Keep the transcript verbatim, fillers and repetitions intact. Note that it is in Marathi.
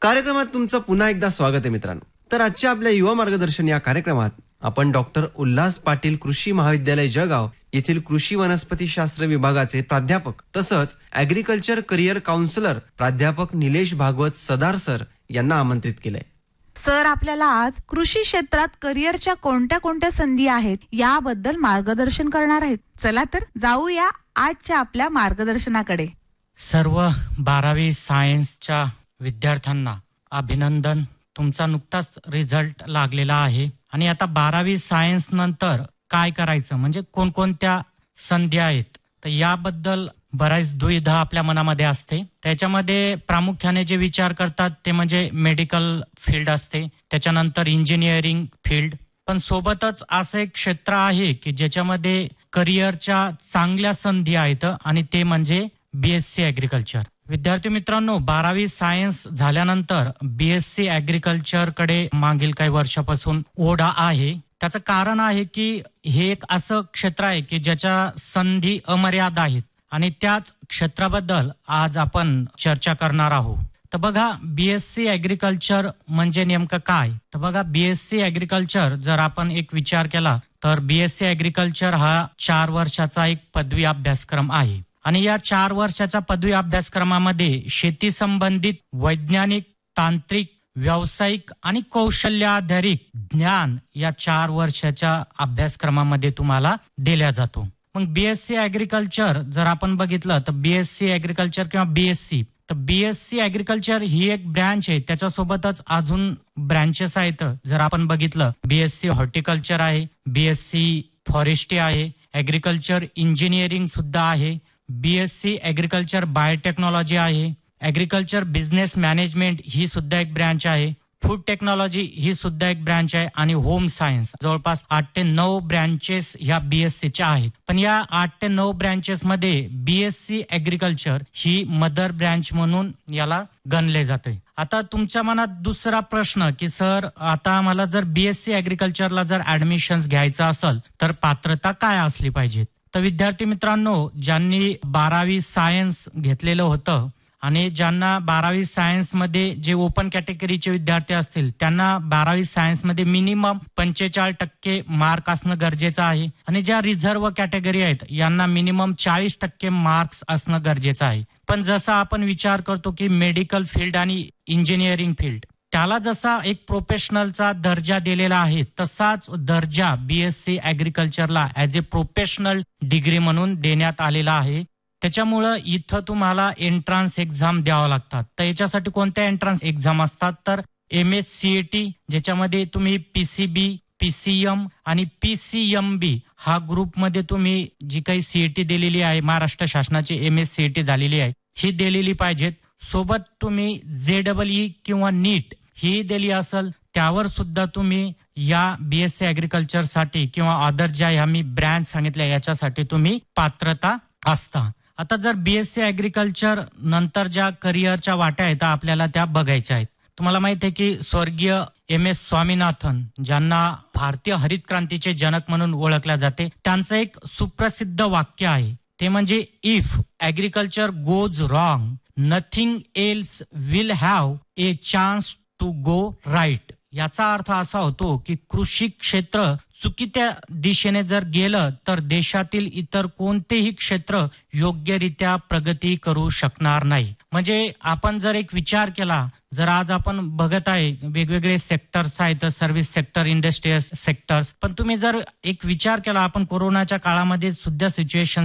कार्यक्रमात तुमचं पुन्हा एकदा स्वागत आहे मित्रांनो. तर आजच्या आपल्या युवा मार्गदर्शन या कार्यक्रमात आपण डॉक्टर उल्हास पाटील कृषी महाविद्यालय जळगाव येथील कृषी वनस्पती शास्त्र विभागाचे प्राध्यापक तसंच ऍग्रीकल्चर करिअर काउन्सिलर प्राध्यापक निलेश भागवत सदार सर यांना आमंत्रित केलंय. सर आपल्याला आज कृषी क्षेत्रात करिअरच्या कोणत्या कोणत्या संधी आहेत याबद्दल मार्गदर्शन करणार आहेत. चला तर जाऊया आजच्या आपल्या मार्गदर्शनाकडे. सर्व बारावी सायन्सच्या विद्यार्थ्यांना अभिनंदन. तुमचा नुकताच रिझल्ट लागलेला आहे आणि आता बारावी सायन्स नंतर काय करायचं म्हणजे कोणकोणत्या संधी आहेत तर याबद्दल बऱ्याच दुविधा आपल्या मनामध्ये असते. त्याच्यामध्ये प्रामुख्याने जे विचार करतात ते म्हणजे मेडिकल फील्ड असते, त्याच्यानंतर इंजिनिअरिंग फील्ड, पण सोबतच असं एक क्षेत्र आहे की ज्याच्यामध्ये करिअरच्या चांगल्या संधी आहेत आणि ते म्हणजे बीएससी ऍग्रिकल्चर. विद्यार्थी मित्रांनो, बारावी सायन्स झाल्यानंतर बीएससी ऍग्रिकल्चर कडे मागील काही वर्षापासून ओढा आहे. त्याचं कारण आहे की हे एक असं क्षेत्र आहे की ज्याच्या संधी अमर्याद आहेत आणि त्याच क्षेत्राबद्दल आज आपण चर्चा करणार आहोत. तर बघा, बीएससी ऍग्रिकल्चर म्हणजे नेमकं काय. तर बघा, बीएससी ऍग्रिकल्चर जर आपण एक विचार केला तर बीएससी ऍग्रिकल्चर हा चार वर्षाचा एक पदवी अभ्यासक्रम आहे आणि या चार वर्षाच्या पदवी अभ्यासक्रमामध्ये शेती संबंधित वैज्ञानिक, तांत्रिक, व्यावसायिक आणि कौशल्य आधारित ज्ञान या चार वर्षाच्या अभ्यासक्रमामध्ये तुम्हाला दिल्या जातो. मग बीएससी ऍग्रिकल्चर जर आपण बघितलं तर बीएससी ऍग्रिकल्चर किंवा बीएससी तर बीएससी ऍग्रिकल्चर ही एक ब्रँच आहे. त्याच्यासोबतच अजून ब्रँचेस आहेत. जर आपण बघितलं बीएससी हॉर्टिकल्चर आहे, बीएससी फॉरेस्ट्री आहे, ऍग्रिकल्चर इंजिनिअरिंग सुद्धा आहे, बीएससी ऍग्रिकल्चर बायोटेक्नॉलॉजी आहे, ऍग्रिकल्चर बिझनेस मॅनेजमेंट ही सुद्धा एक ब्रँच आहे, फूड टेक्नॉलॉजी ही सुद्धा एक ब्रँच आहे आणि होम सायन्स. जवळपास आठ ते नऊ ब्रँचेस ह्या बीएससीच्या आहेत. पण या आठ ते नऊ ब्रँचेस मध्ये बीएससी ऍग्रिकल्चर ही मदर ब्रँच म्हणून याला गणले जाते. आता तुमच्या मनात दुसरा प्रश्न की सर आता मला जर बीएससी ऍग्रिकल्चरला जर ऍडमिशन घ्यायचं असेल तर पात्रता काय असली पाहिजे. तर विद्यार्थी मित्रांनो, ज्यांनी बारावी सायन्स घेतलेलं होतं आणि ज्यांना बारावी सायन्स मध्ये जे ओपन कॅटेगरीचे विद्यार्थी असतील त्यांना बारावी सायन्स मध्ये मिनिमम पंचेचाळीस टक्के मार्क असणं गरजेचं आहे आणि ज्या रिझर्व्ह कॅटेगरी आहेत यांना मिनिमम चाळीस टक्के मार्क्स असणं गरजेचं आहे. पण जसा आपण विचार करतो की मेडिकल फील्ड आणि इंजिनिअरिंग फील्ड त्याला जसा एक प्रोफेशनलचा दर्जा दिलेला आहे तसाच दर्जा BSc ऍग्रिकल्चरला as a professional degree म्हणून देण्यात आलेला आहे. त्याच्यामुळं इथं तुम्हाला एंट्रन्स एक्झाम द्यावं लागतात. तर याच्यासाठी कोणत्या एंट्रन्स एक्झाम असतात तर M H C A T, ज्याच्यामध्ये तुम्ही पीसीबी, पीसीएम आणि पीसीएमबी हा ग्रुपमध्ये तुम्ही जी काही सीएटी दिलेली आहे, महाराष्ट्र शासनाची M S C A T झालेली आहे ही दिलेली पाहिजेत. सोबत तुम्ही जे डबल ई किंवा नीट ही दिली असेल त्यावर सुद्धा तुम्ही या बीएससी ऍग्रिकल्चर साठी किंवा अदर ज्या ह्या मी ब्रँच सांगितल्या याच्यासाठी तुम्ही पात्रता असता. आता जर बीएससी ऍग्रिकल्चर नंतर ज्या करिअरच्या वाट्या आहेत आपल्याला त्या बघायच्या आहेत. तुम्हाला माहिती आहे की स्वर्गीय एम एस स्वामीनाथन, ज्यांना भारतीय हरित क्रांतीचे जनक म्हणून ओळखले जाते, त्यांचं एक सुप्रसिद्ध वाक्य आहे ते म्हणजे if agriculture goes wrong nothing else will have a chance to go right. याचा अर्थ असा होतो की कृषी क्षेत्र चुकीच्या दिशेने जर गेलं तर देशातील इतर कोणतेही क्षेत्र योग्यरित्या प्रगती करू शकणार नाही. म्हणजे आपण जर एक विचार केला, जर आज आपण बघत आहे वेगवेगळे सेक्टर्स आहेत, सर्व्हिस सेक्टर, इंडस्ट्रियल सेक्टर्स, पण तुम्ही जर एक विचार केला आपण कोरोनाच्या काळामध्ये सुद्धा सिच्युएशन